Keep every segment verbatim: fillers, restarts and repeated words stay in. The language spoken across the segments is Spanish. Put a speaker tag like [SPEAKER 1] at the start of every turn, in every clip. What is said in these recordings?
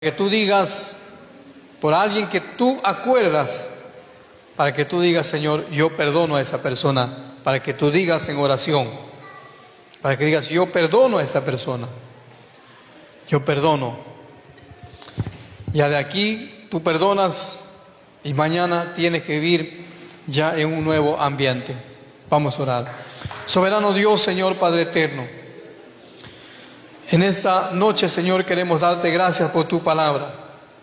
[SPEAKER 1] Que tú digas, por alguien que tú acuerdas, para que tú digas, Señor, yo perdono a esa persona, para que tú digas en oración, para que digas, yo perdono a esa persona, yo perdono. Ya de aquí tú perdonas y mañana tienes que vivir ya en un nuevo ambiente. Vamos a orar. Soberano Dios, Señor Padre eterno, en esta noche, Señor, queremos darte gracias por tu palabra.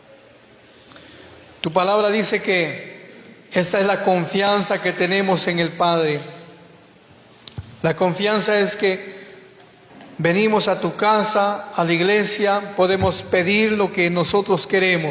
[SPEAKER 1] Tu palabra dice que esta es la confianza que tenemos en el Padre. La confianza es que venimos a tu casa, a la iglesia, podemos pedir lo que nosotros queremos.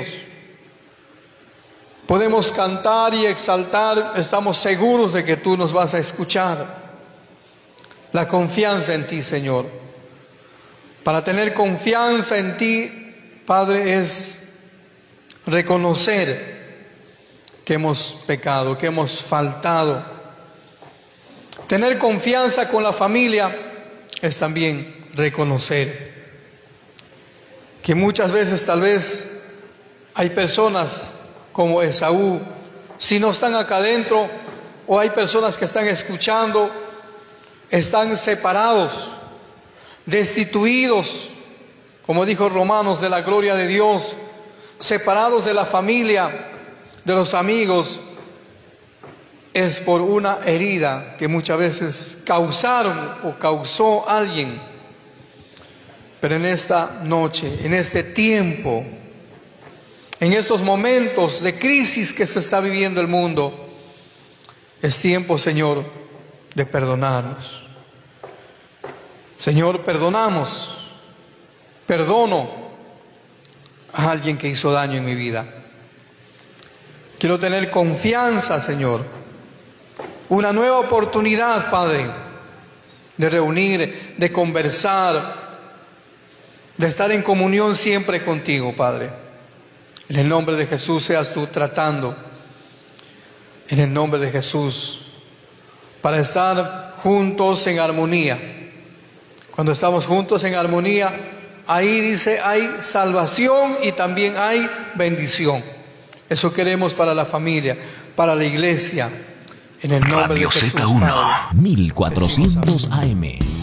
[SPEAKER 1] Podemos cantar y exaltar, estamos seguros de que tú nos vas a escuchar. La confianza en ti, Señor. Para tener confianza en ti, Padre, es reconocer que hemos pecado, que hemos faltado. Tener confianza con la familia es también reconocer que muchas veces tal vez hay personas como Esaú, si no están acá adentro, o hay personas que están escuchando, están separados, destituidos, como dijo Romanos, de la gloria de Dios, separados de la familia, de los amigos, es por una herida que muchas veces causaron o causó alguien. Pero en esta noche, en este tiempo, en estos momentos de crisis que se está viviendo el mundo, es tiempo, Señor, de perdonarnos. Señor, perdonamos, perdono a alguien que hizo daño en mi vida. Quiero tener confianza, Señor, una nueva oportunidad, Padre, de reunir, de conversar, de estar en comunión siempre contigo, Padre. En el nombre de Jesús seas tú tratando, en el nombre de Jesús, para estar juntos en armonía. Cuando estamos juntos en armonía, ahí dice hay salvación y también hay bendición. Eso queremos para la familia, para la iglesia. En el nombre
[SPEAKER 2] Radio
[SPEAKER 1] de Jesús,
[SPEAKER 2] Z uno,
[SPEAKER 1] Padre,
[SPEAKER 2] mil cuatrocientos A M.